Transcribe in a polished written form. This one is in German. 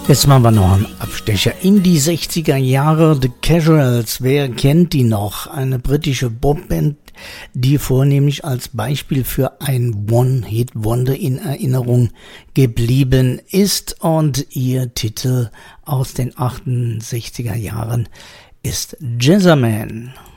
Jetzt machen wir noch einen Abstecher in die 60er Jahre. The Casuals, wer kennt die noch? Eine britische Popband, die vornehmlich als Beispiel für ein One-Hit-Wonder in Erinnerung geblieben ist. Und ihr Titel aus den 68er Jahren ist Jazzerman.